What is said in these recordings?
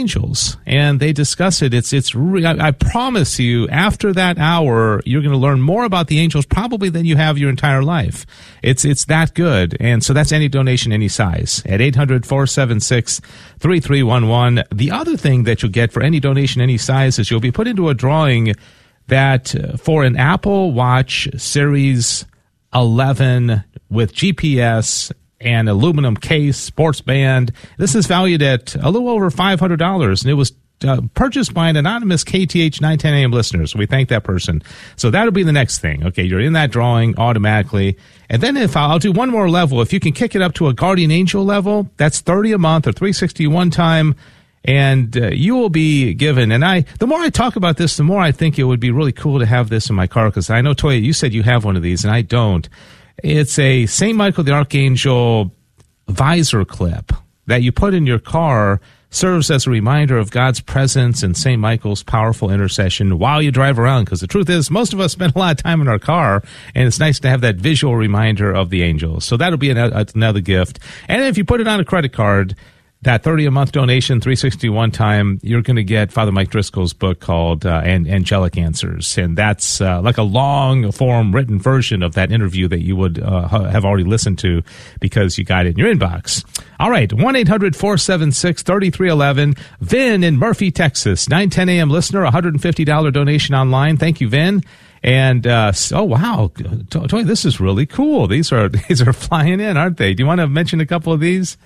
angels, and they discuss it. I promise you, after that hour, you're going to learn more about the angels probably than you have your entire life. It's that good. And so that's any donation, any size, at 800-476-3311. The other thing that you'll get for any donation, any size, is you'll be put into a drawing that for an Apple Watch Series 11 with GPS and aluminum case, sports band. This is valued at a little over $500, and it was purchased by an anonymous KTH 910 AM listener. So we thank that person. So that'll be the next thing. Okay, you're in that drawing automatically. And then if I'll do one more level, if you can kick it up to a Guardian Angel level, that's $30 a month or $360 one time. And you will be given, and the more I talk about this, the more I think it would be really cool to have this in my car, because I know, Toya, you said you have one of these, and I don't. It's a St. Michael the Archangel visor clip that you put in your car, serves as a reminder of God's presence and St. Michael's powerful intercession while you drive around, because the truth is, most of us spend a lot of time in our car, and it's nice to have that visual reminder of the angels. So that'll be another gift. And if you put it on a credit card, that $30 a month donation, $360 one time, you're going to get Father Mike Driscoll's book called Angelic Answers. And that's like a long form written version of that interview that you would have already listened to because you got it in your inbox. All right, 1-800-476-3311. Vin in Murphy, Texas, 910 AM listener, $150 donation online. Thank you, Vin. And, oh, wow, Toy, this is really cool. These are flying in, aren't they? Do you want to mention a couple of these?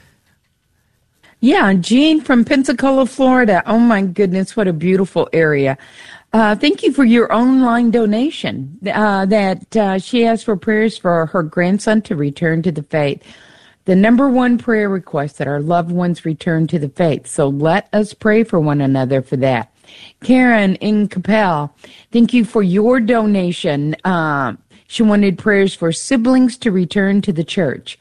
Yeah, Jean from Pensacola, Florida. Oh, my goodness, what a beautiful area. Thank you for your online donation that she asked for prayers for her grandson to return to the faith. The number one prayer request that our loved ones return to the faith. So let us pray for one another for that. Karen in Capel, thank you for your donation. She wanted prayers for siblings to return to the church.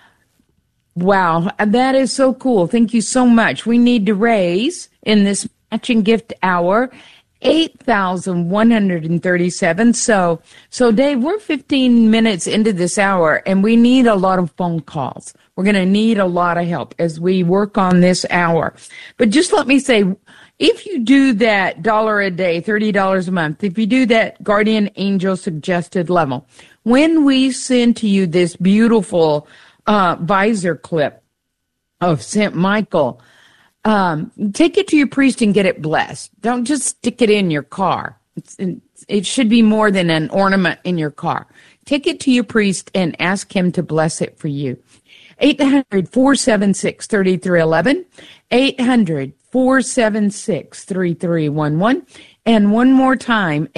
Wow, that is so cool. Thank you so much. We need to raise in this matching gift hour $8,137. So Dave, we're 15 minutes into this hour, and we need a lot of phone calls. We're going to need a lot of help as we work on this hour. But just let me say, if you do that $1 a day, $30 a month, if you do that Guardian Angel suggested level, when we send to you this beautiful visor clip of St. Michael, take it to your priest and get it blessed. Don't just stick it in your car. It should be more than an ornament in your car. Take it to your priest and ask him to bless it for you. 800-476-3311, 800-476-3311, and one more time,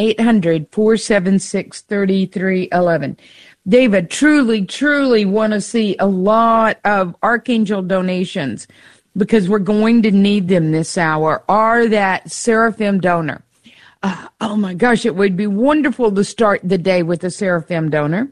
800-476-3311. David, truly want to see a lot of Archangel donations because we're going to need them this hour, or that Seraphim donor. Oh my gosh, it would be wonderful to start the day with a Seraphim donor.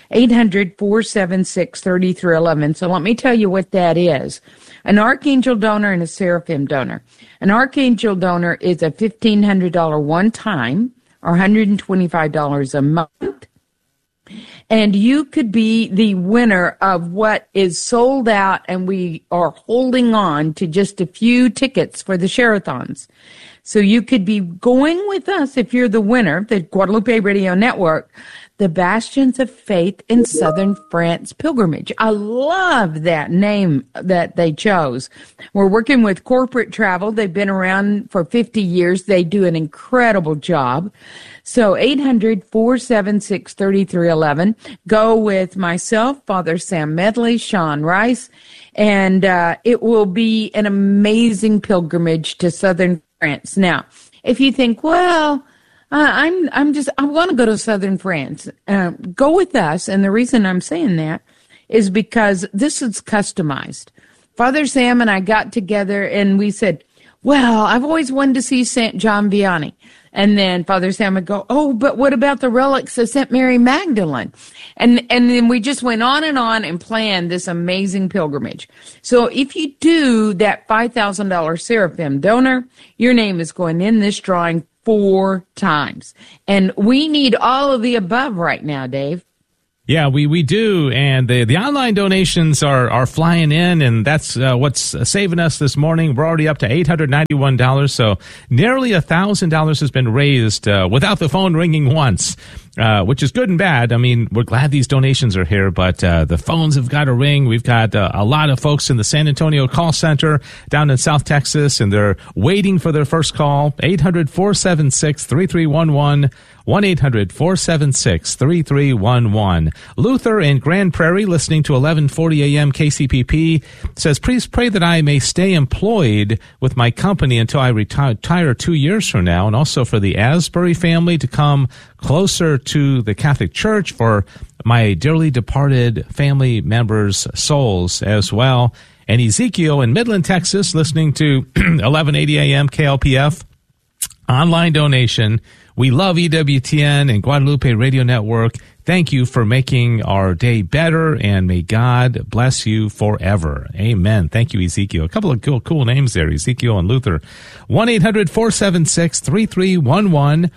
800-476-3311. So let me tell you what that is. An Archangel donor and a Seraphim donor. An Archangel donor is a $1,500 one time or $125 a month. And you could be the winner of what is sold out, and we are holding on to just a few tickets for the Sherathons. So you could be going with us if you're the winner, the Guadalupe Radio Network, the Bastions of Faith in Southern France Pilgrimage. I love that name that they chose. We're working with Corporate Travel. They've been around for 50 years. They do an incredible job. So 800-476-3311. Go with myself, Father Sam Medley, Sean Rice, and it will be an amazing pilgrimage to Southern France. Now, if you think, well, I want to go to Southern France. Go with us. And the reason I'm saying that is because this is customized. Father Sam and I got together and we said, well, I've always wanted to see St. John Vianney. And then Father Sam would go, oh, but what about the relics of St. Mary Magdalene? And then we just went on and planned this amazing pilgrimage. So if you do that $5,000 Seraphim donor, your name is going in this drawing 4 times. And we need all of the above right now, Dave. Yeah, we do, and the online donations are flying in, and that's what's saving us this morning. We're already up to $891, so nearly $1,000 has been raised without the phone ringing once, which is good and bad. I mean, we're glad these donations are here, but the phones have got to ring. We've got a lot of folks in the San Antonio call center down in South Texas, and they're waiting for their first call. 800-476-3311. 1-800-476-3311. Luther in Grand Prairie, listening to 1140 AM KCPP, says, please pray that I may stay employed with my company until I retire 2 years from now, and also for the Asbury family to come closer to the Catholic Church, for my dearly departed family members' souls as well. And Ezekiel in Midland, Texas, listening to 1180 AM KLPF, online donation. We love EWTN and Guadalupe Radio Network. Thank you for making our day better, and may God bless you forever. Amen. Thank you, Ezekiel. A couple of cool names there, Ezekiel and Luther. 1-800-476-3311.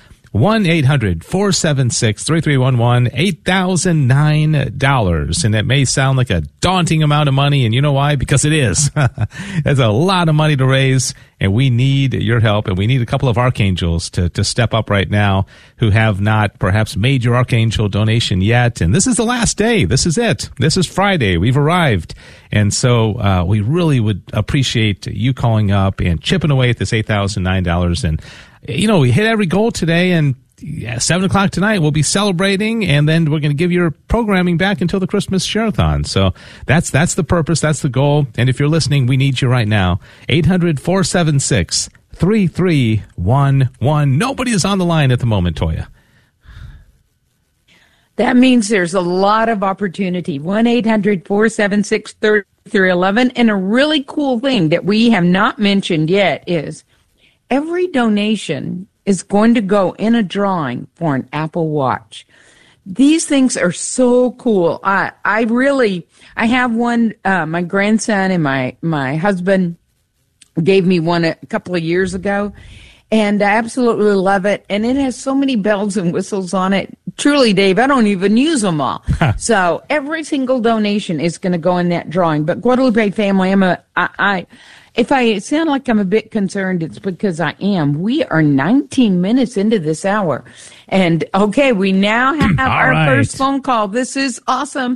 1-800-476-3311, $8,009. And it may sound like a daunting amount of money, and you know why? Because it is. That's a lot of money to raise, and we need your help, and we need a couple of archangels to step up right now who have not perhaps made your archangel donation yet. And this is the last day. This is it. This is Friday. We've arrived. And so we really would appreciate you calling up and chipping away at this $8,009. And you know, we hit every goal today, and 7 o'clock tonight we'll be celebrating, and then we're going to give your programming back until the Christmas Share-a-thon. So that's the purpose, that's the goal. And if you're listening, we need you right now. 800-476-3311. Nobody is on the line at the moment, Toya. That means there's a lot of opportunity. 1-800-476-3311. And a really cool thing that we have not mentioned yet is every donation is going to go in a drawing for an Apple Watch. These things are so cool. I have one, my grandson and my husband gave me one a couple of years ago, and I absolutely love it. And it has so many bells and whistles on it. Truly, Dave, I don't even use them all. So every single donation is going to go in that drawing. But Guadalupe family, if I sound like I'm a bit concerned, it's because I am. We are 19 minutes into this hour. And, okay, we now have our first phone call. This is awesome.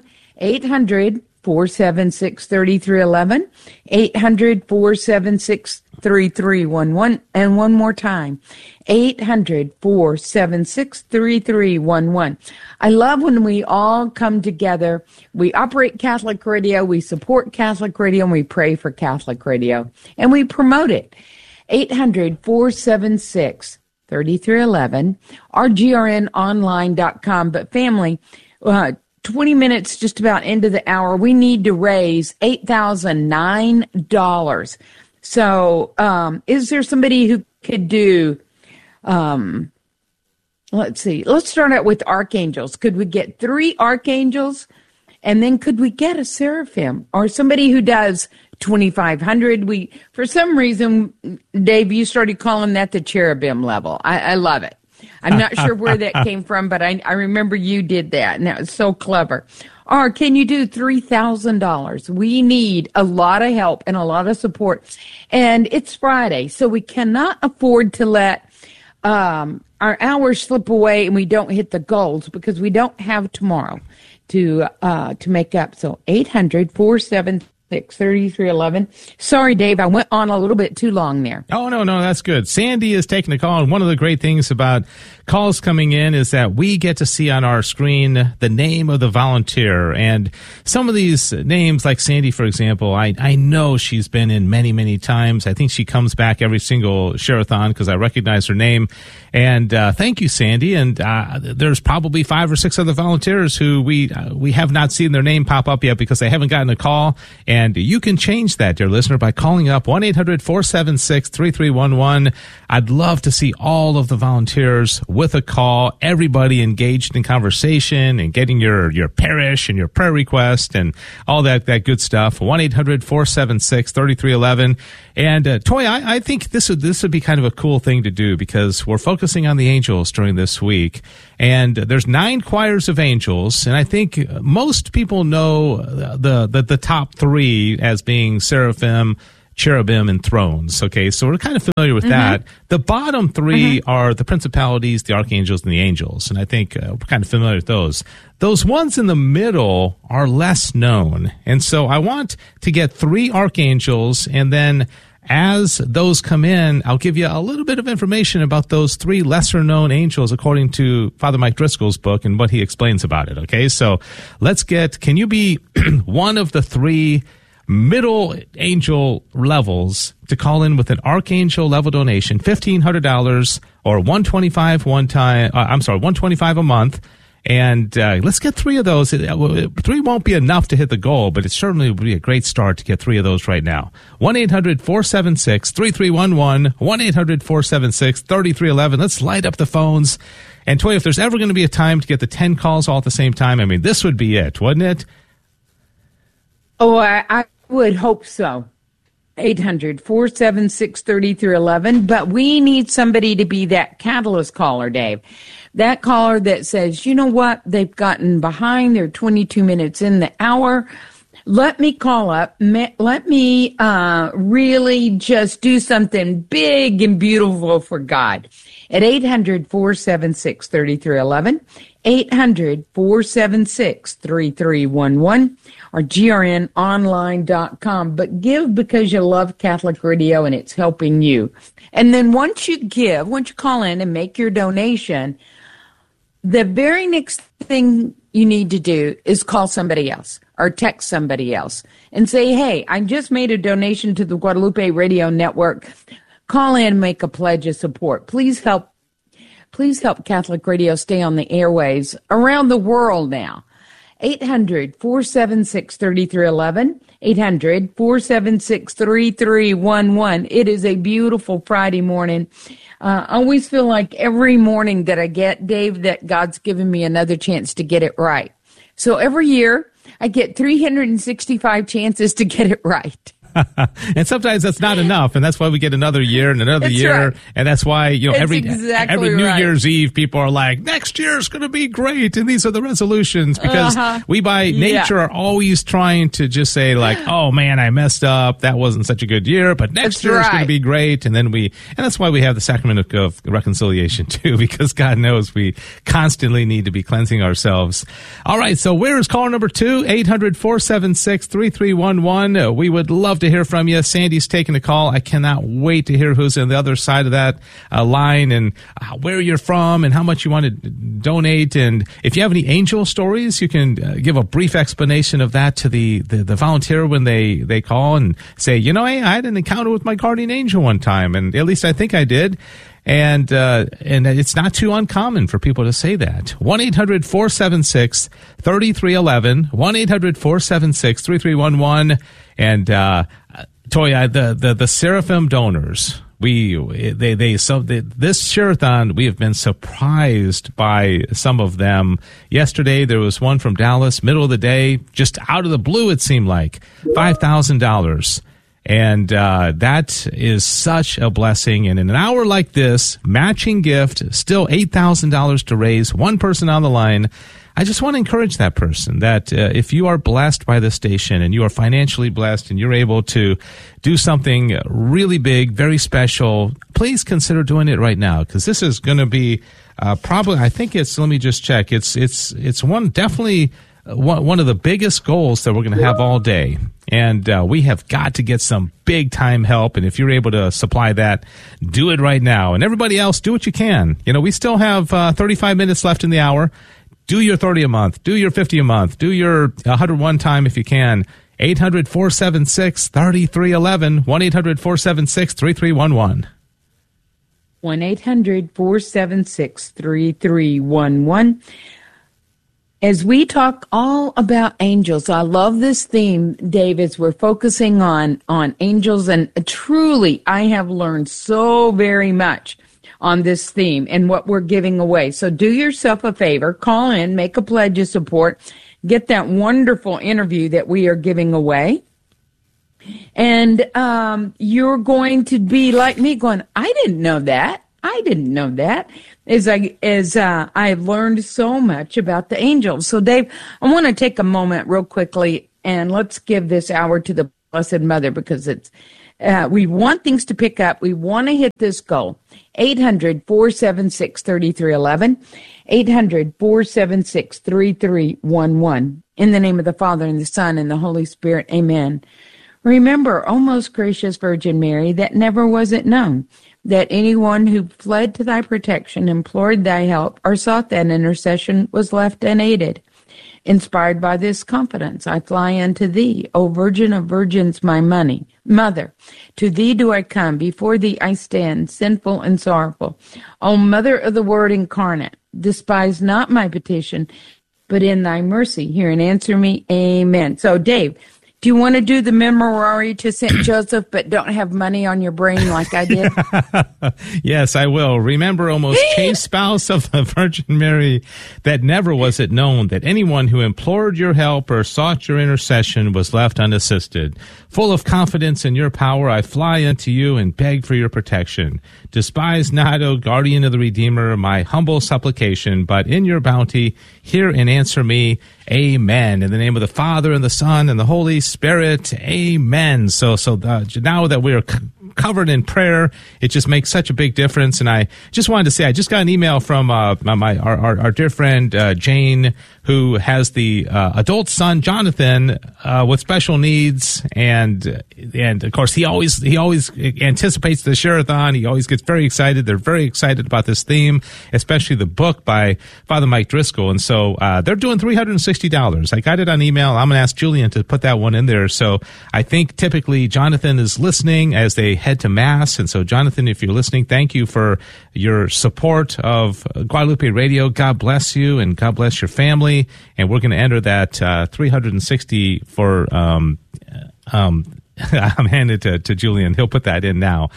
800-476-3311. 800-476-3311. And one more time. 800-476-3311. I love when we all come together. We operate Catholic Radio, we support Catholic Radio, and we pray for Catholic Radio, and we promote it. 800-476-3311, rgrnonline.com. But family, 20 minutes just about into the hour, we need to raise $8,009. So is there somebody who could do... let's see. Let's start out with archangels. Could we get 3 archangels? And then could we get a seraphim or somebody who does 2,500? For some reason, Dave, you started calling that the cherubim level. I love it. I'm not sure where that came from, but I remember you did that, and that was so clever. Or can you do $3,000? We need a lot of help and a lot of support. And it's Friday, so we cannot afford to let our hours slip away and we don't hit the goals because we don't have tomorrow to make up. So 800-476-3311. Sorry, Dave, I went on a little bit too long there. Oh, no, that's good. Sandy is taking a call, and one of the great things about calls coming in is that we get to see on our screen the name of the volunteer. And some of these names, like Sandy, for example, I know she's been in many, many times. I think she comes back every single Share-a-thon because I recognize her name. And thank you, Sandy. And there's probably 5 or 6 other volunteers who we have not seen their name pop up yet because they haven't gotten a call. And you can change that, dear listener, by calling up 1-800-476-3311. I'd love to see all of the volunteers with a call, everybody engaged in conversation and getting your parish and your prayer request and all that good stuff. 1-800-476-3311. And Toy, I think this would be kind of a cool thing to do, because we're focusing on the angels during this week. And there's 9 choirs of angels, and I think most people know the top 3 as being seraphim, cherubim, and thrones. Okay, so we're kind of familiar with that. The bottom 3 are the principalities, the archangels, and the angels, and I think we're kind of familiar with those. Those ones in the middle are less known, and so I want to get 3 archangels, and then as those come in, I'll give you a little bit of information about those 3 lesser-known angels according to Father Mike Driscoll's book and what he explains about it, okay? So can you be one of the 3 middle angel levels to call in with an archangel level donation, $1,500 or $125 a month. And let's get 3 of those. 3 won't be enough to hit the goal, but it certainly would be a great start to get 3 of those right now. 1-800-476-3311, 1-800-476-3311. Let's light up the phones. And Toy, if there's ever going to be a time to get the 10 calls all at the same time, I mean, this would be it, wouldn't it? Oh, I would hope so. 800-476-3311. But we need somebody to be that catalyst caller, Dave. That caller that says, you know what, they've gotten behind, they're 22 minutes in the hour. Let me call up. Let me really just do something big and beautiful for God. At 800-476-3311, 800-476-3311, or grnonline.com. But give because you love Catholic Radio and it's helping you. And then once you call in and make your donation, the very next thing you need to do is call somebody else or text somebody else and say, hey, I just made a donation to the Guadalupe Radio Network. Call in, make a pledge of support. Please help Catholic Radio stay on the airwaves around the world now. 800-476-3311, 800-476-3311. It is a beautiful Friday morning. I always feel like every morning that I get, Dave, that God's given me another chance to get it right. So every year, I get 365 chances to get it right. And sometimes that's not enough, and that's why we get another year and another year, right. And that's why every New Year's Eve people are like, next year's going to be great, and these are the resolutions, because we by nature are always trying to just say like, oh man, I messed up, that wasn't such a good year, but next year is going to be great, and that's why we have the sacrament of reconciliation too, because God knows we constantly need to be cleansing ourselves. All right, so where is caller number 2? 800-476-3311. We would love to hear from you. Sandy's taking the call. I cannot wait to hear who's on the other side of that line, and where you're from and how much you want to donate. And if you have any angel stories, you can give a brief explanation of that to the volunteer when they call and say, hey, I had an encounter with my guardian angel one time, and at least I think I did. And it's not too uncommon for people to say that. 1-800-476-3311, 1-800-476-3311. And Toy, the Seraphim donors, this Share-a-thon, we have been surprised by some of them. Yesterday, there was one from Dallas, middle of the day, just out of the blue, it seemed like, $5,000. And that is such a blessing. And in an hour like this, matching gift, still $8,000 to raise, one person on the line. I just want to encourage that person that if you are blessed by this station and you are financially blessed and you're able to do something really big, very special, please consider doing it right now, because this is going to be probably, I think it's, let me just check, it's definitely one of the biggest goals that we're going to have all day. And we have got to get some big time help. And if you're able to supply that, do it right now. And everybody else, do what you can. We still have 35 minutes left in the hour. Do your 30 a month. Do your 50 a month. Do your 101 time if you can. 800-476-3311. 1-800-476-3311. 1-800-476-3311. As we talk all about angels, I love this theme, Dave, as we're focusing on angels. And truly, I have learned so very much on this theme and what we're giving away. So do yourself a favor, call in, make a pledge of support, get that wonderful interview that we are giving away. And you're going to be like me going, I didn't know that. As I have learned so much about the angels. So, Dave, I want to take a moment real quickly and let's give this hour to the Blessed Mother, because it's we want things to pick up. We want to hit this goal. 800-476-3311. 800-476-3311. In the name of the Father, and the Son, and the Holy Spirit. Amen. Remember, O most gracious Virgin Mary, that never was it known that anyone who fled to thy protection, implored thy help, or sought that intercession was left unaided. Inspired by this confidence, I fly unto thee, O Virgin of Virgins, my Mother. To thee do I come, before thee I stand, sinful and sorrowful. O Mother of the Word incarnate, despise not my petition, but in thy mercy hear and answer me. Amen. So, Dave, do you want to do the Memorare to St. Joseph, but don't have money on your brain like I did? Yes, I will. Remember, O most chaste spouse of the Virgin Mary, that never was it known that anyone who implored your help or sought your intercession was left unassisted. Full of confidence in your power, I fly unto you and beg for your protection. Despise not, O guardian of the Redeemer, my humble supplication, but in your bounty, hear and answer me. Amen. In the name of the Father, and the Son, and the Holy Spirit. Amen. So now that we're covered in prayer, it just makes such a big difference. And I just wanted to say, I just got an email from our dear friend Jane, who has the adult son Jonathan with special needs, and of course he always anticipates the Share-a-thon. He always gets very excited. They're very excited about this theme, especially the book by Father Mike Driscoll. And so they're doing $360. I got it on email. I'm going to ask Julian to put that one in there. So I think typically Jonathan is listening as they head to Mass. And so, Jonathan, if you're listening, thank you for your support of Guadalupe Radio. God bless you, and God bless your family. And we're going to enter that 360 for I'm handed to Julian. He'll put that in now.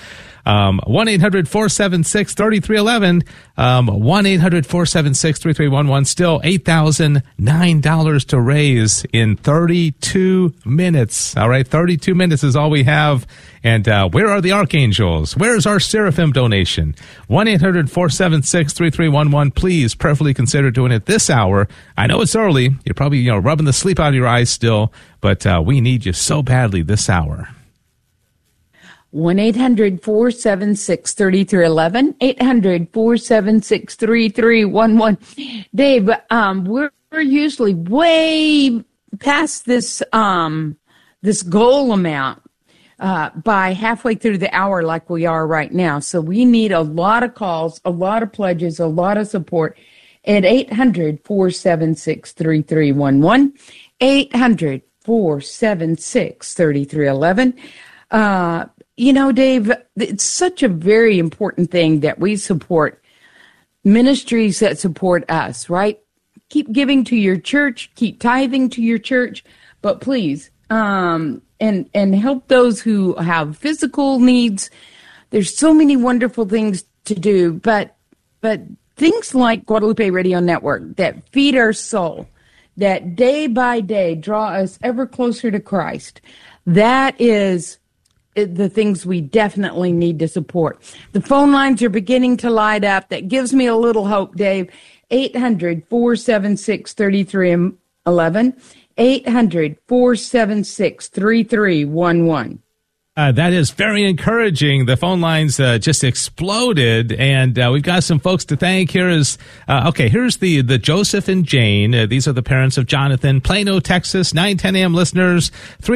1-800-476-3311. 1-800-476-3311. Still $8,009 to raise in 32 minutes. All right, 32 minutes is all we have. And where are the archangels? Where's our seraphim donation? 1-800-476-3311. Please prayerfully consider doing it this hour. I know it's early. You're probably rubbing the sleep out of your eyes still, but we need you so badly this hour. 1-800-476-3311. 800-476-3311. Dave, we're usually way past this this goal amount by halfway through the hour, like we are right now. So we need a lot of calls, a lot of pledges, a lot of support at 800-476-3311. 800-476-3311. Dave, it's such a very important thing that we support ministries that support us, right? Keep giving to your church, keep tithing to your church, but please, and help those who have physical needs. There's so many wonderful things to do, but things like Guadalupe Radio Network that feed our soul, that day by day draw us ever closer to Christ, that is the things we definitely need to support. The phone lines are beginning to light up. That gives me a little hope, Dave. 800-476-3311. 800-476-3311. That is very encouraging. The phone lines just exploded, and we've got some folks to thank. Here's the Joseph and Jane. These are the parents of Jonathan. Plano, Texas, 9:10 a.m. listeners,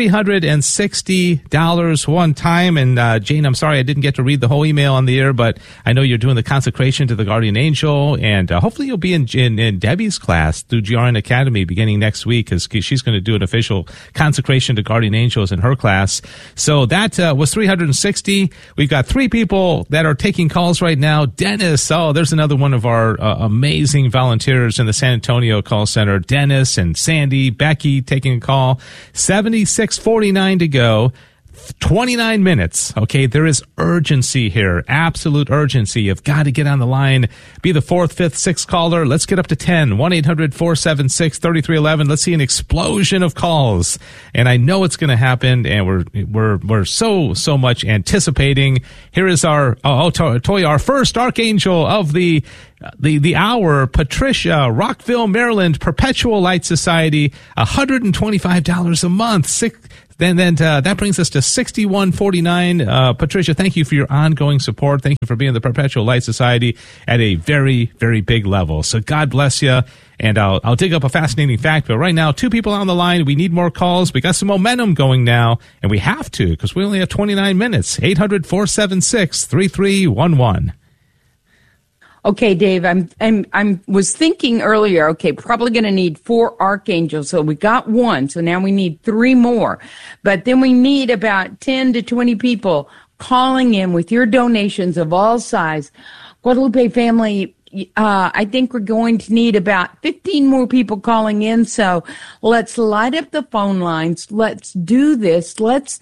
$360 one time. And Jane, I'm sorry I didn't get to read the whole email on the air, but I know you're doing the consecration to the Guardian Angel, and hopefully you'll be in Debbie's class through GRN Academy beginning next week, because she's going to do an official consecration to Guardian Angels in her class. So that That was 360. We've got 3 people that are taking calls right now. Dennis, there's another one of our amazing volunteers in the San Antonio call center. Dennis and Sandy, Becky taking a call. 76:49 to go. 29 minutes. Okay, there is urgency here. Absolute urgency. You've got to get on the line. Be the 4th, 5th, 6th caller. Let's get up to 10. 1-800-476-3311. Let's see an explosion of calls. And I know it's going to happen, and we're so much anticipating. Here is our Toya, our first archangel of the hour, Patricia, Rockville, Maryland, Perpetual Light Society, $125 a month. Then that brings us to $61.49. Patricia, thank you for your ongoing support. Thank you for being the Perpetual Light Society at a very, very big level. So God bless you. And I'll dig up a fascinating fact. But right now, 2 people on the line. We need more calls. We got some momentum going now, and we have to because we only have 29 minutes. 800-476-3311. Okay, Dave, I was thinking earlier, okay, probably going to need 4 archangels. So we got 1. So now we need 3 more. But then we need about 10 to 20 people calling in with your donations of all size. Guadalupe family, I think we're going to need about 15 more people calling in. So let's light up the phone lines. Let's do this. Let's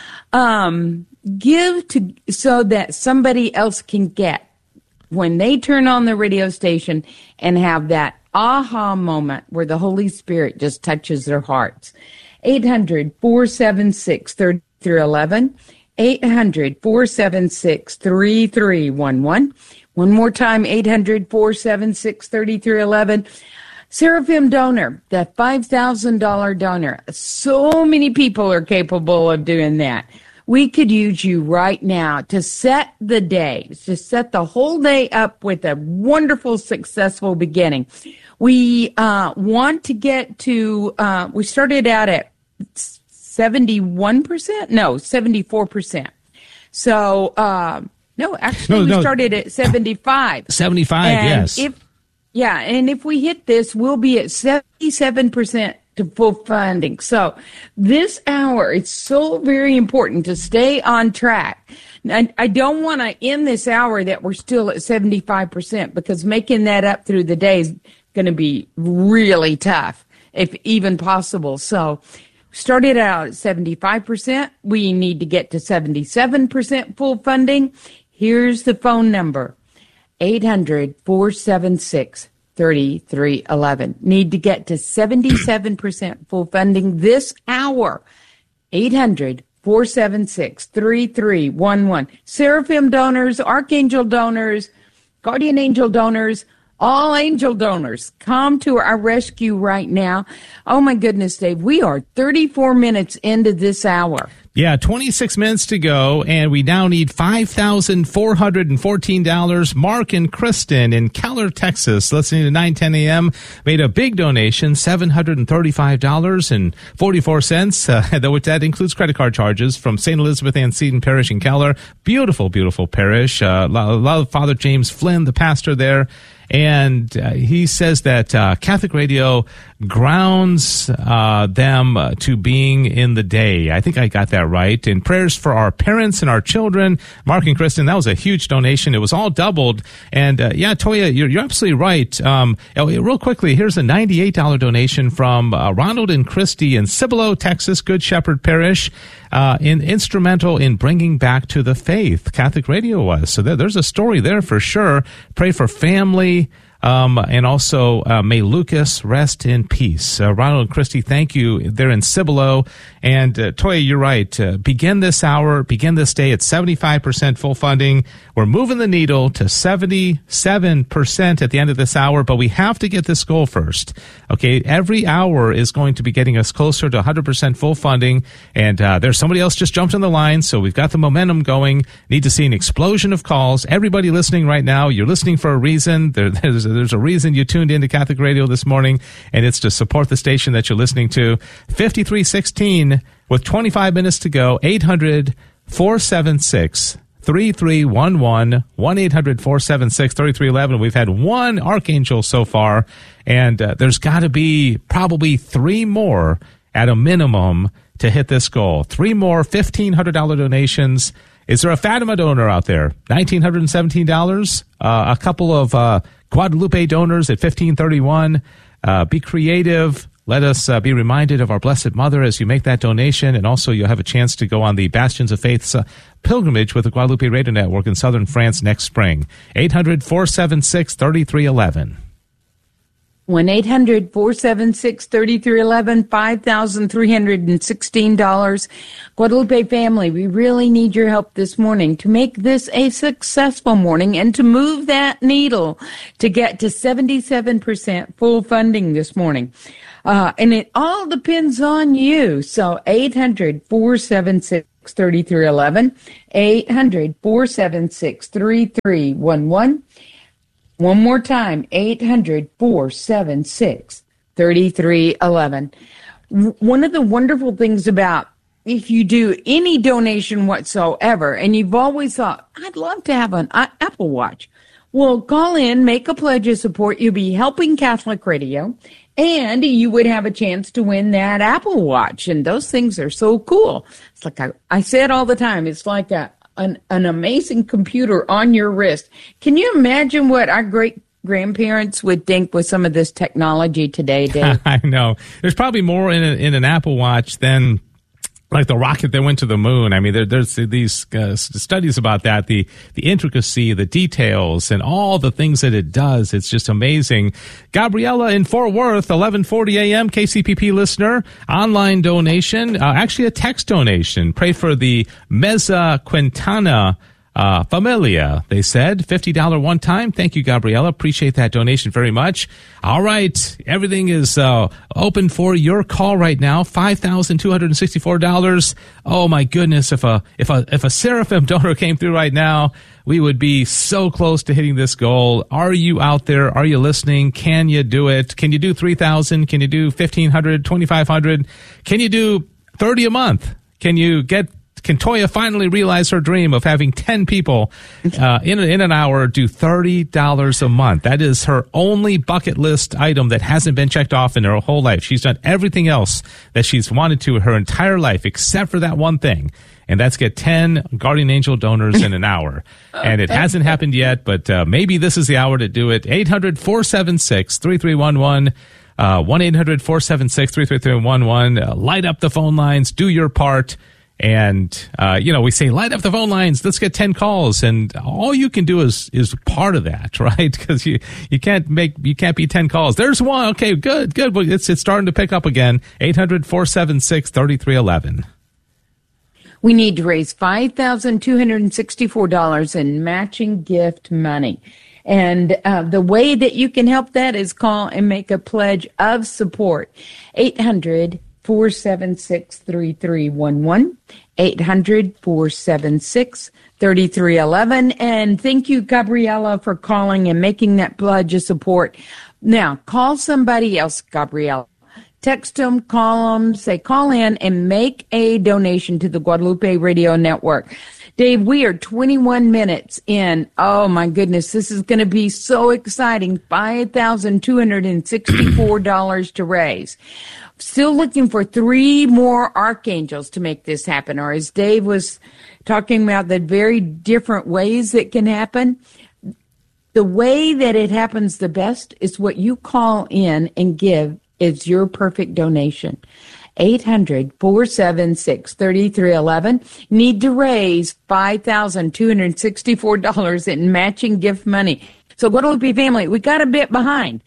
give so that somebody else can get when they turn on the radio station and have that aha moment where the Holy Spirit just touches their hearts. 800-476-3311. 800-476-3311. One more time, 800-476-3311. Seraphim donor, that $5,000 donor. So many people are capable of doing that. We could use you right now to set the day, to set the whole day up with a wonderful, successful beginning. We want to get to, we started out at 71%? No, 74%. So, we started at 75. 75, and yes. And if we hit this, we'll be at 77% to full funding. So this hour, it's so very important to stay on track. I don't want to end this hour that we're still at 75% because making that up through the day is going to be really tough, if even possible. So started out at 75%. We need to get to 77% full funding. Here's the phone number, 800-476-3311. Need to get to 77% full funding this hour. 800-476-3311. Seraphim donors, Archangel donors, Guardian Angel donors, all angel donors, come to our rescue right now. Oh my goodness, Dave, we are 34 minutes into this hour. Yeah, 26 minutes to go, and we now need $5,414. Mark and Kristen in Keller, Texas, listening to 910 a.m., made a big donation, $735.44, which that includes credit card charges from St. Elizabeth Ann Seton Parish in Keller. Beautiful, beautiful parish. A lot of Father James Flynn, the pastor there. And he says that Catholic radio grounds them to being in the day. I think I got that right. And prayers for our parents and our children. Mark and Kristen, that was a huge donation. It was all doubled. And Toya, you're absolutely right. Real quickly, here's a $98 donation from Ronald and Christy in Cibolo, Texas, Good Shepherd Parish. Instrumental in bringing back to the faith. Catholic radio was. So there's a story there for sure. Pray for family. And also, may Lucas rest in peace. Ronald and Christy, thank you. They're in Cibolo. And Toya, you're right. Begin this day at 75% full funding. We're moving the needle to 77% at the end of this hour, but we have to get this goal first. Okay, every hour is going to be getting us closer to 100% full funding. And there's somebody else just jumped on the line, so we've got the momentum going. Need to see an explosion of calls. Everybody listening right now, you're listening for a reason. There's a reason you tuned into Catholic Radio this morning, and it's to support the station that you're listening to. 5316 with 25 minutes to go. 800-476-3311. 1-800-476-3311. We've had one Archangel so far, and there's got to be probably 3 more at a minimum to hit this goal. 3 more $1,500 donations. Is there a Fatima donor out there? $1,917. A couple of Guadalupe donors at $1,531. Be creative. Let us be reminded of our Blessed Mother as you make that donation. And also you'll have a chance to go on the Bastions of Faith pilgrimage with the Guadalupe Radio Network in southern France next spring. 800-476-3311. 1-800-476-3311, $5,316. Guadalupe family, we really need your help this morning to make this a successful morning and to move that needle to get to 77% full funding this morning. And it all depends on you. So 800-476-3311, 800-476-3311. One more time, 800-476-3311. One of the wonderful things about if you do any donation whatsoever, and you've always thought, I'd love to have an Apple Watch. Well, call in, make a pledge of support. You'll be helping Catholic Radio, and you would have a chance to win that Apple Watch. And those things are so cool. It's like I say it all the time. It's like an amazing computer on your wrist. Can you imagine what our great-grandparents would think with some of this technology today, Dave? I know. There's probably more in an Apple Watch than like the rocket that went to the moon. I mean, there's these studies about that, the intricacy, the details, and all the things that it does. It's just amazing. Gabriella in Fort Worth, 1140 a.m., KCPP listener, online donation, actually a text donation. Pray for the Meza Quintana Familia, they said. $50 one time. Thank you, Gabriella. Appreciate that donation very much. All right. Everything is open for your call right now. $5,264. Oh, my goodness. If a Seraphim donor came through right now, we would be so close to hitting this goal. Are you out there? Are you listening? Can you do it? Can you do 3,000? Can you do 1,500, 2,500? Can you do 30 a month? Can Toya finally realize her dream of having 10 people in an hour do $30 a month? That is her only bucket list item that hasn't been checked off in her whole life. She's done everything else that she's wanted to her entire life except for that one thing, and that's get 10 Guardian Angel donors in an hour. And it hasn't happened yet, but maybe this is the hour to do it. 800-476-3311. 1-800-476-3311. Light up the phone lines. Do your part. And, we say, light up the phone lines. Let's get 10 calls. And all you can do is part of that, right? Because you can't be 10 calls. There's one. Okay, good. Well, it's starting to pick up again. 800-476-3311. We need to raise $5,264 in matching gift money. And the way that you can help that is call and make a pledge of support. 800-476-3311, 800-476-3311. And thank you, Gabriella, for calling and making that pledge of support. Now, call somebody else, Gabriella. Text them, call them, say call in and make a donation to the Guadalupe Radio Network. Dave, we are 21 minutes in. Oh, my goodness, this is going to be so exciting. $5,264 to raise. Still looking for 3 more archangels to make this happen. Or as Dave was talking about the very different ways it can happen, the way that it happens the best is what you call in and give is your perfect donation. 800-476-3311. Need to raise $5,264 in matching gift money. So Guadalupe family, we got a bit behind.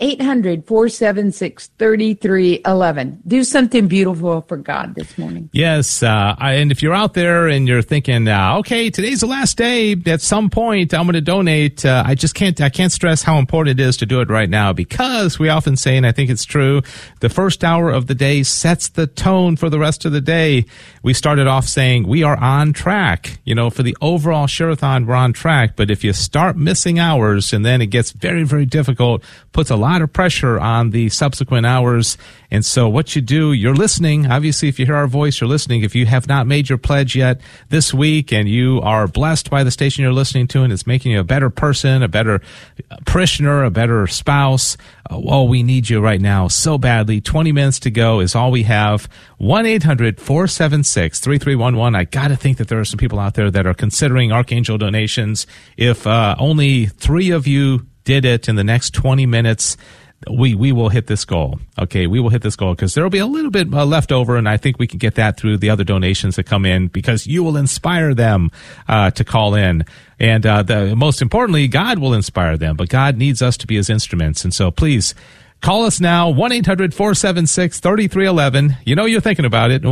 800-476-3311. Do something beautiful for God this morning. Yes, and if you're out there and you're thinking, okay, today's the last day, at some point I'm going to donate, I can't stress how important it is to do it right now, because we often say, and I think it's true, the first hour of the day sets the tone for the rest of the day. We started off saying we are on track. For the overall Share-a-thon, we're on track, but if you start missing hours and then it gets very, very difficult, puts a lot lot of pressure on the subsequent hours. And so what you do, you're listening. Obviously, if you hear our voice, you're listening. If you have not made your pledge yet this week and you are blessed by the station you're listening to and it's making you a better person, a better parishioner, a better spouse, we need you right now so badly. 20 minutes to go is all we have. 1-800-476-3311. I got to think that there are some people out there that are considering Archangel donations. If only 3 of you did it in the next 20 minutes, we will hit this goal. Okay, we will hit this goal because there will be a little bit left over, and I think we can get that through the other donations that come in because you will inspire them to call in. And most importantly, God will inspire them, but God needs us to be his instruments. And so please call us now, 1-800-476-3311. You know you're thinking about it,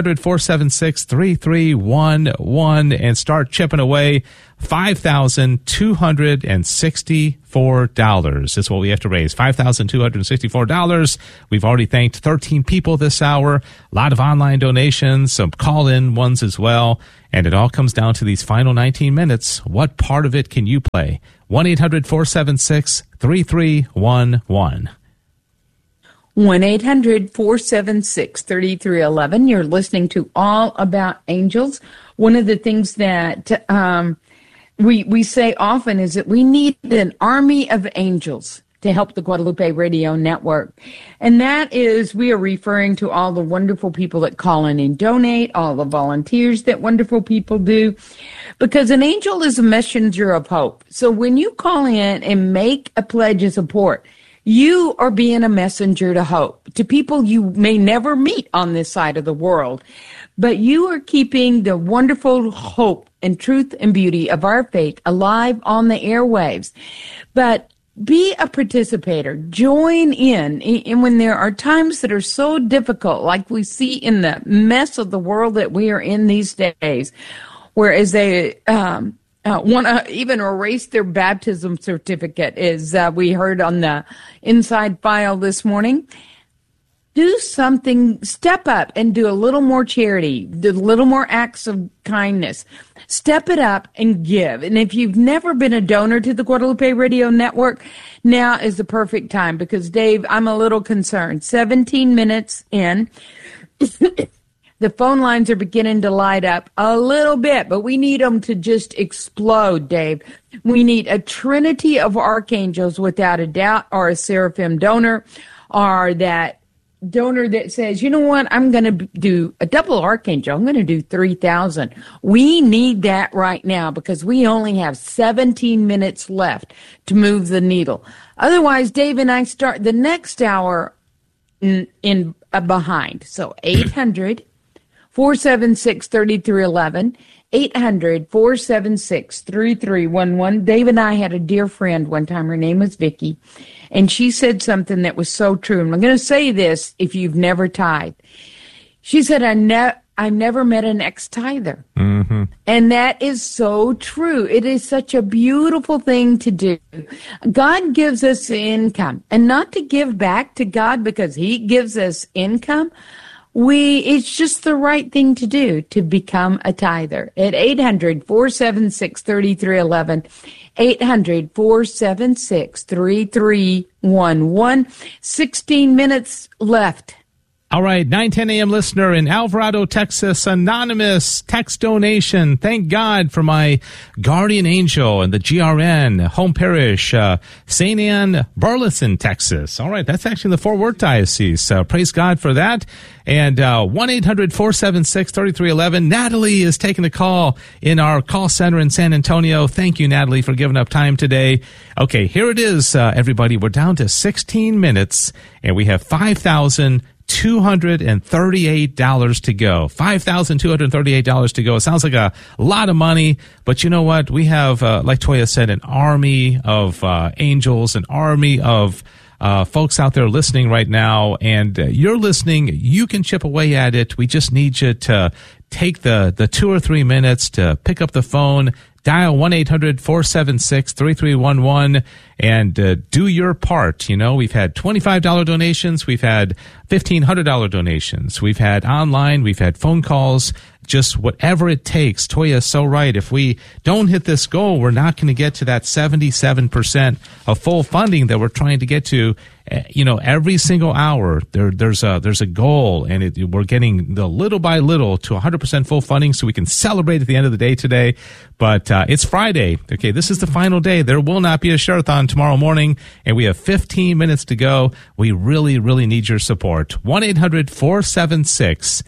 1-800-476-3311, and start chipping away. $5,264 is what we have to raise. $5,264. We've already thanked 13 people this hour. A lot of online donations, some call-in ones as well. And it all comes down to these final 19 minutes. What part of it can you play? 1-800-476-3311. 1-800-476-3311. You're listening to All About Angels. One of the things that we say often is that we need an army of angels to help the Guadalupe Radio Network. And that is, we are referring to all the wonderful people that call in and donate, all the volunteers that wonderful people do, because an angel is a messenger of hope. So when you call in and make a pledge of support, you are being a messenger to hope, to people you may never meet on this side of the world. But you are keeping the wonderful hope and truth and beauty of our faith alive on the airwaves. But be a participator. Join in. And when there are times that are so difficult, like we see in the mess of the world that we are in these days, whereas they want to even erase their baptism certificate, as we heard on the Inside File this morning. Do something, step up and do a little more charity, do a little more acts of kindness. Step it up and give. And if you've never been a donor to the Guadalupe Radio Network, now is the perfect time because, Dave, I'm a little concerned. 17 minutes in, the phone lines are beginning to light up a little bit, but we need them to just explode, Dave. We need a trinity of archangels without a doubt, or a seraphim donor, or that donor that says, you know what, I'm going to do a double archangel. I'm going to do 3,000. We need that right now because we only have 17 minutes left to move the needle. Otherwise, Dave and I start the next hour in behind. So 800-476-3311, 800-476-3311. Dave and I had a dear friend one time. Her name was Vicky. And she said something that was so true. And I'm going to say this if you've never tithed. She said, I never met an ex-tither. Mm-hmm. And that is so true. It is such a beautiful thing to do. God gives us income. And not to give back to God because he gives us income. It's just the right thing to do to become a tither. At 800-476-3311, 800-476-3311. 16 minutes left. All right, 9:10 a.m. listener in Alvarado, Texas, anonymous text donation. Thank God for my guardian angel and the GRN, home parish, St. Anne, Burleson, Texas. All right, that's actually the Fort Worth Diocese. Praise God for that. And 1-800-476-3311. Natalie is taking a call in our call center in San Antonio. Thank you, Natalie, for giving up time today. Okay, here it is, everybody. We're down to 16 minutes, and we have $5,238 to go. $5,238 to go. It sounds like a lot of money, but you know what? We have, like Toya said, an army of angels, an army of folks out there listening right now, and you're listening. You can chip away at it. We just need you to take the 2 or 3 minutes to pick up the phone, dial 1-800-476-3311, and do your part. You know, we've had $25 donations. We've had $1,500 donations. We've had online. We've had phone calls. just whatever it takes. Toya is so right. If we don't hit this goal, we're not going to get to that 77% of full funding that we're trying to get to. Every single hour there's a goal, and we're getting the little by little to 100% full funding, so we can celebrate at the end of the day today. But it's Friday. Okay, this is the final day. There will not be a share-a-thon tomorrow morning, and we have 15 minutes to go. We really, really need your support. 1-800-476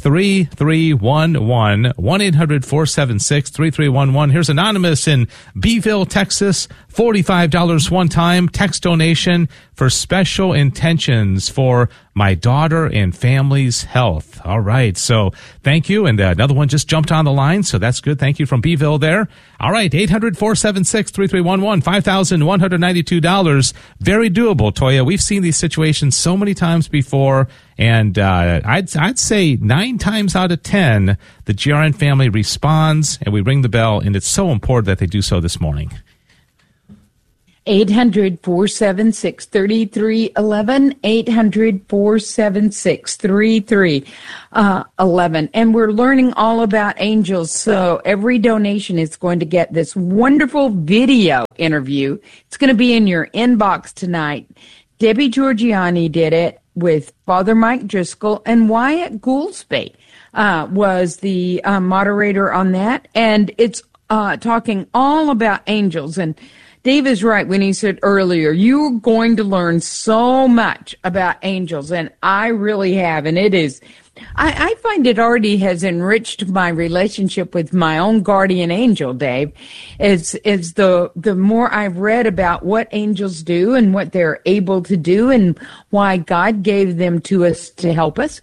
3311 1-800-476-3311. Here's Anonymous in Beeville, Texas. $45 one time text donation for special intentions for my daughter and family's health. All right. So thank you. And another one just jumped on the line. So that's good. Thank you from Beeville there. All right. 800-476-3311, $5,192. Very doable, Toya. We've seen these situations so many times before. And I'd say 9 times out of 10, the GRN family responds and we ring the bell. And it's so important that they do so this morning. 800-476-3311, 800-476-3311. And we're learning all about angels. So every donation is going to get this wonderful video interview. It's going to be in your inbox tonight. Debbie Georgiani did it with Father Mike Driscoll, and Wyatt Goolsby was the moderator on that. And it's talking all about angels. And Dave is right when he said earlier, you're going to learn so much about angels, and I really have, and it is, I find it already has enriched my relationship with my own guardian angel, Dave, is the more I've read about what angels do and what they're able to do and why God gave them to us to help us.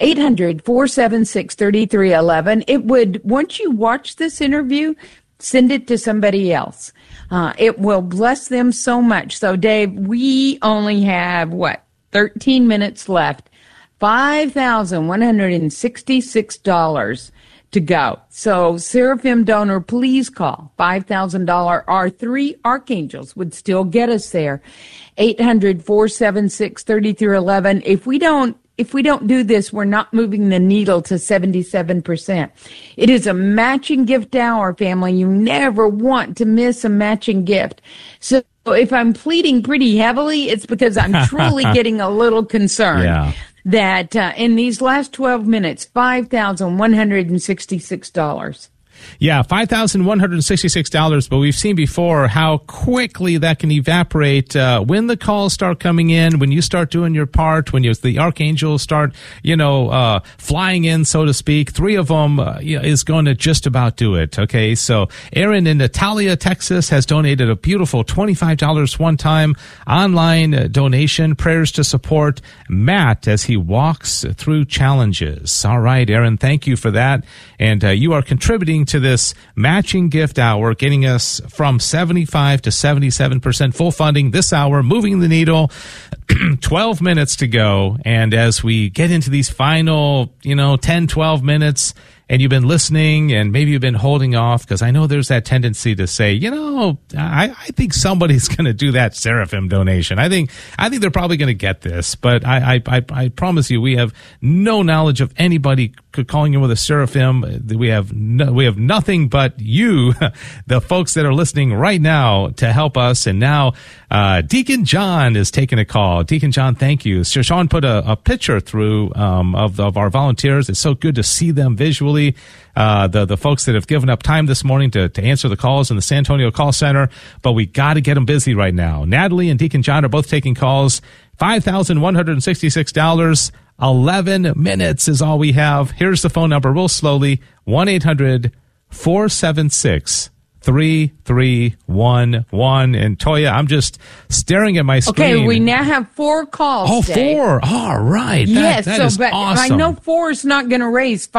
800-476-3311. It would, once you watch this interview, send it to somebody else. It will bless them so much. So, Dave, we only have, 13 minutes left. $5,166 to go. So, Seraphim donor, please call. $5,000. Our 3 archangels would still get us there. 800-476-3311. If we don't do this, we're not moving the needle to 77%. It is a matching gift hour, family. You never want to miss a matching gift. So if I'm pleading pretty heavily, it's because I'm truly getting a little concerned that in these last 12 minutes, $5,166. Yeah, $5,166, but we've seen before how quickly that can evaporate when the calls start coming in, when you start doing your part, when the archangels start, flying in, so to speak. 3 of them is going to just about do it, okay? So Aaron in Natalia, Texas has donated a beautiful $25 one-time online donation, prayers to support Matt as he walks through challenges. All right, Aaron, thank you for that. And you are contributing to this matching gift hour, getting us from 75 to 77% full funding this hour, moving the needle. 12 minutes to go. And as we get into these final, 10, 12 minutes, and you've been listening and maybe you've been holding off, because I know there's that tendency to say, I think somebody's going to do that Seraphim donation. I think they're probably going to get this, but I promise you, we have no knowledge of anybody calling in with a Seraphim. We have nothing but you, the folks that are listening right now, to help us. And now Deacon John is taking a call. Deacon John, thank you. Sir Sean put a picture through of our volunteers. It's so good to see them visually. The folks that have given up time this morning to answer the calls in the San Antonio call center, but we got to get them busy right now. Natalie and Deacon John are both taking calls. $5,166. 11 minutes is all we have. Here's the phone number real slowly. 1-800-476-3311. And Toya, I'm just staring at my screen. Okay, we now have 4 calls. Oh, Dave. 4. All right. That is awesome. I know 4 is not going to raise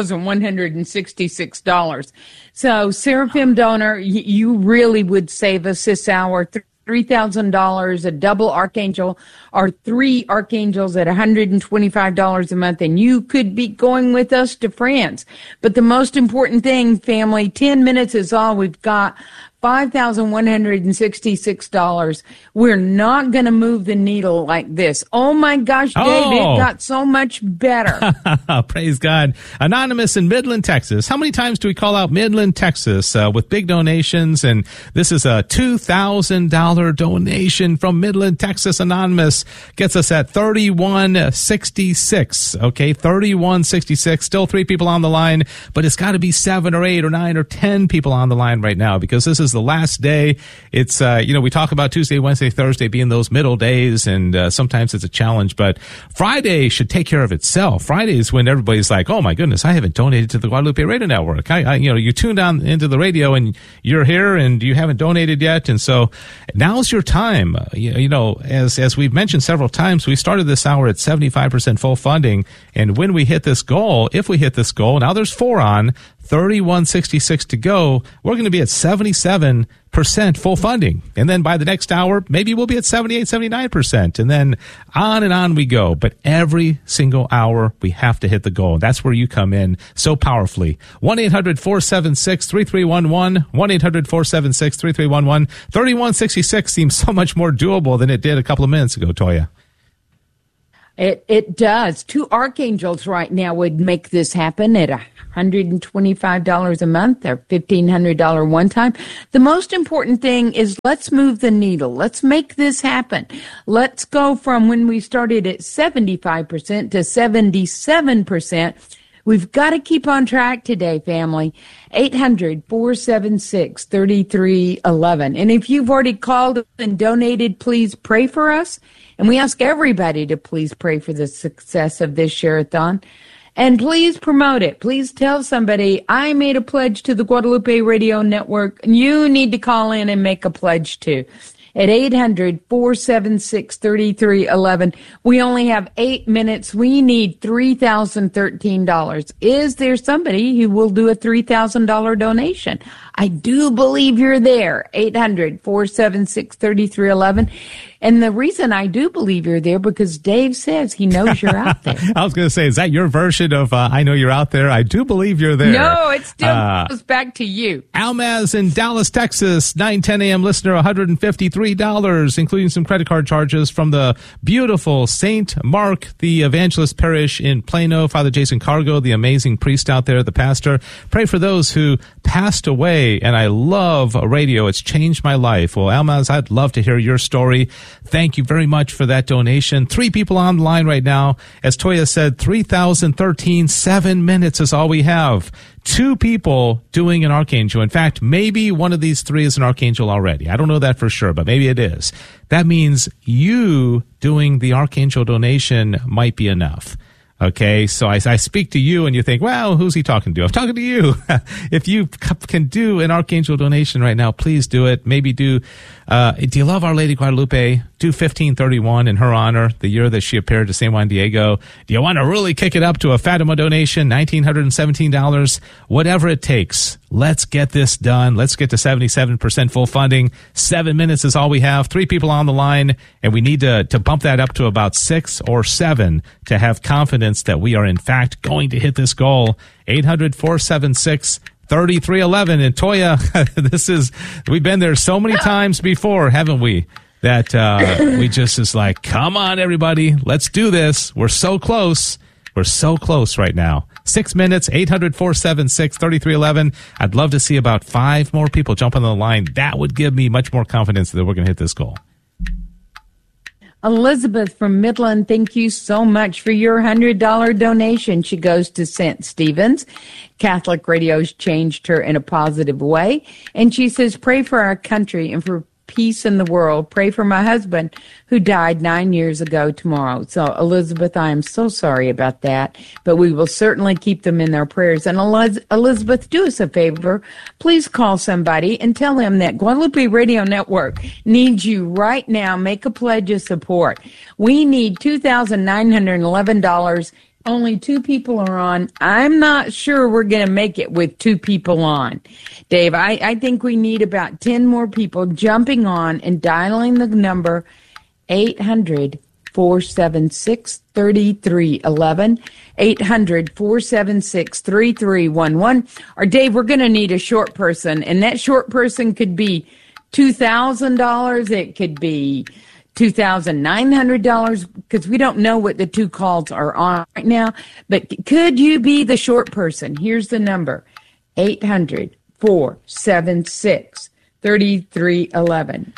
$5,166. So, Seraphim donor, you really would save us this hour. $3,000, a double archangel, or 3 archangels at $125 a month, and you could be going with us to France. But the most important thing, family, 10 minutes is all we've got. $5,166. We're not going to move the needle like this. Oh my gosh, Dave, it got so much better. Praise God. Anonymous in Midland, Texas. How many times do we call out Midland, Texas with big donations? And this is a $2,000 donation from Midland, Texas. Anonymous gets us at 3166. Okay, 3166. Still 3 people on the line, but it's got to be 7 or 8 or 9 or 10 people on the line right now, because this is the last day. It's, we talk about Tuesday, Wednesday, Thursday being those middle days, and sometimes it's a challenge, but Friday should take care of itself. Friday is when everybody's like, oh my goodness, I haven't donated to the Guadalupe Radio Network. You tuned on into the radio and you're here and you haven't donated yet. And so now's your time. As we've mentioned several times, we started this hour at 75% full funding. And when we hit this goal, if we hit this goal, now there's 4 on, 3166 to go, we're going to be at 77% full funding. And then by the next hour, maybe we'll be at 78, 79%. And then on we go. But every single hour, we have to hit the goal. That's where you come in so powerfully. 1-800-476-3311. 1-800-476-3311. 3166 seems so much more doable than it did a couple of minutes ago, Toya. It does. 2 archangels right now would make this happen at $125 a month or $1,500 one time. The most important thing is let's move the needle. Let's make this happen. Let's go from when we started at 75% to 77%. We've got to keep on track today, family. 800-476-3311. And if you've already called and donated, please pray for us. And we ask everybody to please pray for the success of this share-a-thon. And please promote it. Please tell somebody, I made a pledge to the Guadalupe Radio Network. You need to call in and make a pledge too. At 800-476-3311. We only have 8 minutes. We need $3,013. Is there somebody who will do a $3,000 donation? I do believe you're there. 800-476-3311. And the reason I do believe you're there, because Dave says he knows you're out there. I was going to say, is that your version of I know you're out there? I do believe you're there. No, it still goes back to you. Almaz in Dallas, Texas, 9:10 a.m. listener, $153, including some credit card charges from the beautiful St. Mark the Evangelist Parish in Plano. Father Jason Cargo, the amazing priest out there, the pastor. Pray for those who passed away, and I love radio. It's changed my life. Well, Almaz, I'd love to hear your story. Thank you very much for that donation. 3 people on the line right now. As Toya said, 3,013, 7 minutes is all we have. 2 people doing an archangel. In fact, maybe one of these 3 is an archangel already. I don't know that for sure, but maybe it is. That means you doing the archangel donation might be enough. Okay, so I speak to you and you think, well, who's he talking to? I'm talking to you. If you can do an archangel donation right now, please do it. Maybe do you love Our Lady Guadalupe? Do 1531 in her honor, the year that she appeared to San Juan Diego. Do you want to really kick it up to a Fatima donation, $1,917? Whatever it takes. Let's get this done. Let's get to 77% full funding. 7 minutes is all we have. 3 people on the line, and we need to bump that up to about 6 or 7 to have confidence that we are, in fact, going to hit this goal. 800-476-3311. And Toya, we've been there so many times before, haven't we? That we just is like, come on, everybody, let's do this. We're so close. We're so close right now. 6 minutes, 800-476-3311. I'd love to see about 5 more people jump on the line. That would give me much more confidence that we're going to hit this goal. Elizabeth from Midland, thank you so much for your $100 donation. She goes to St. Stephen's. Catholic Radio's changed her in a positive way. And she says, pray for our country and for peace in the world. Pray for my husband who died 9 years ago tomorrow. So, Elizabeth, I am so sorry about that, but we will certainly keep them in their prayers. And Elizabeth, do us a favor. Please call somebody and tell them that Guadalupe Radio Network needs you right now. Make a pledge of support. We need $2,911. Only 2 people are on. I'm not sure we're going to make it with 2 people on. Dave, I think we need about 10 more people jumping on and dialing the number 800 800-476-3311, 800-476-3311. Or Dave, we're going to need a short person, and that short person could be $2,000. It could be $2,900, because we don't know what the two calls are on right now. But could you be the short person? Here's the number, 800-476-3311,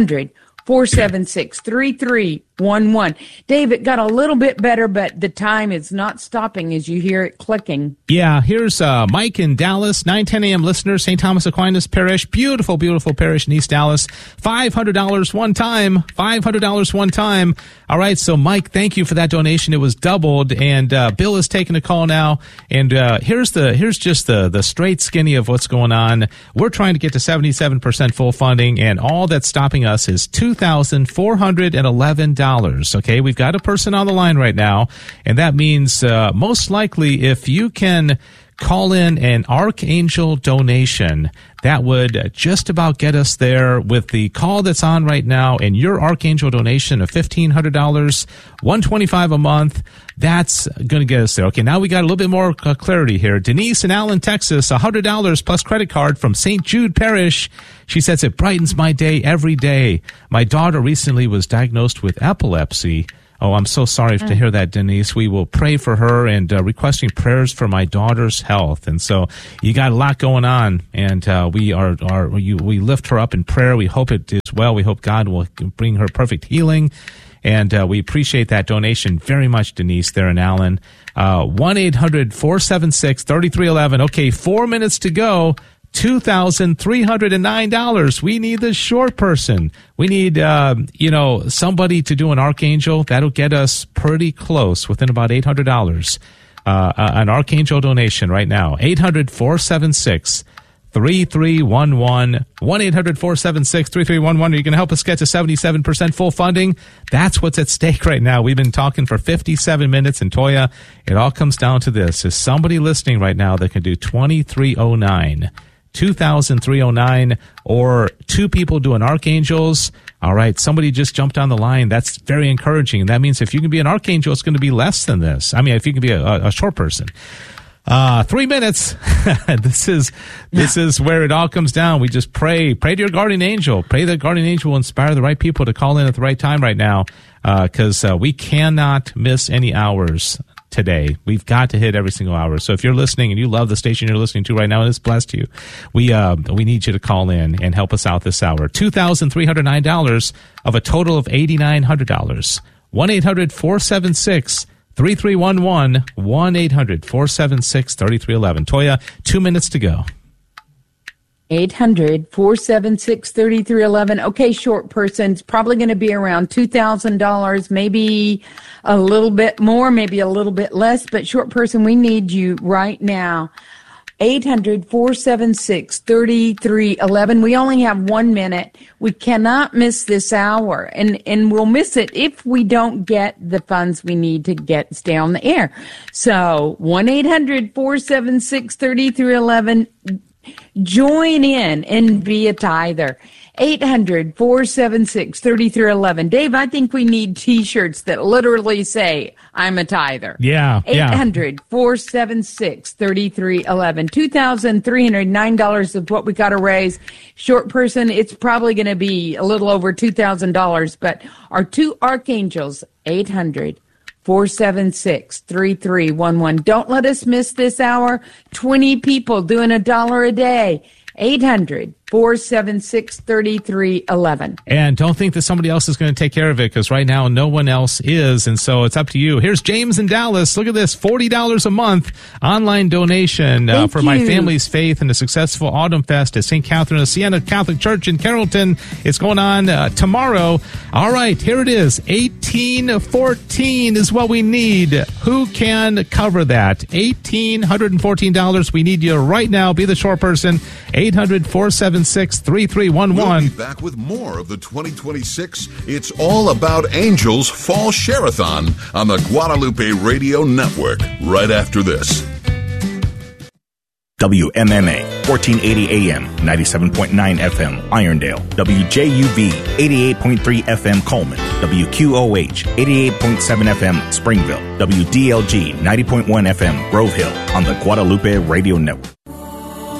800-476-3311. Dave, it got a little bit better, but the time is not stopping as you hear it clicking. Yeah, here's Mike in Dallas, 9:10 a.m. listener, St. Thomas Aquinas Parish, beautiful, beautiful parish in East Dallas. $500 one time, $500 one time. All right, so Mike, thank you for that donation. It was doubled, and Bill is taking a call now. And here's just the straight skinny of what's going on. We're trying to get to 77% full funding, and all that's stopping us is $2,411. Okay, we've got a person on the line right now, and that means most likely if you can call in an Archangel donation, that would just about get us there with the call that's on right now, and your Archangel donation of $1,500, $125 a month, that's going to get us there. Okay, now we got a little bit more clarity here. Denise in Allen, Texas, $100 plus credit card from St. Jude Parish. She says, it brightens my day every day. My daughter recently was diagnosed with epilepsy. Oh, I'm so sorry to hear that, Denise. We will pray for her and requesting prayers for my daughter's health. And so you got a lot going on, and we lift her up in prayer. We hope it is well. We hope God will bring her perfect healing. And we appreciate that donation very much, Denise, there in Allen. 1-800-476-3311. Okay, 4 minutes to go. $2,309. We need the short person. We need, somebody to do an Archangel. That'll get us pretty close, within about $800. An Archangel donation right now. 800-476-3311. 1-800-476-3311. Are you going to help us get to 77% full funding? That's what's at stake right now. We've been talking for 57 minutes, and Toya, it all comes down to this. Is somebody listening right now that can do 2309? 2,309, or two people doing Archangels. All right, somebody just jumped on the line. That's very encouraging. That means if you can be an Archangel, it's going to be less than this. I mean, if you can be a short person. 3 minutes. This is where it all comes down. We just pray to your guardian angel. Pray that guardian angel will inspire the right people to call in at the right time right now, because we cannot miss any hours today. We've got to hit every single hour. So if you're listening and you love the station you're listening to right now and it's blessed you, we need you to call in and help us out this hour. $2,309 of a total of $8,900. 1-800-476-3311. 1-800-476-3311. Toya, 2 minutes to go. 800-476-3311. Okay, short person, it's probably going to be around $2,000, maybe a little bit more, maybe a little bit less, but short person, we need you right now. 800-476-3311. We only have 1 minute. We cannot miss this hour, and we'll miss it if we don't get the funds we need to stay on the air. So 1-800-476-3311. Join in and be a tither. 800-476-3311. Dave, I think we need T-shirts that literally say, I'm a tither. Yeah. 800-476-3311. $2,309 of what we got to raise. Short person, it's probably going to be a little over $2,000, but our two Archangels, 800-476-3311. Don't let us miss this hour. 20 people doing $1 a day. 800-476-3311. And don't think that somebody else is going to take care of it, because right now no one else is, and so it's up to you. Here's James in Dallas. Look at this, $40 a month online donation for my family's faith and a successful Autumn Fest at St. Catherine of Siena Catholic Church in Carrollton. It's going on tomorrow. All right, here it is. $1,814 is what we need. Who can cover that? $1,814. We need you right now. Be the short person. 800-476-3311. We'll be back with more of the 2026 It's All About Angels Fall Share-a-thon on the Guadalupe Radio Network right after this. WMMA 1480 AM, 97.9 FM, Irondale, WJUV, 88.3 FM, Coleman, WQOH, 88.7 FM, Springville, WDLG, 90.1 FM, Grove Hill, on the Guadalupe Radio Network.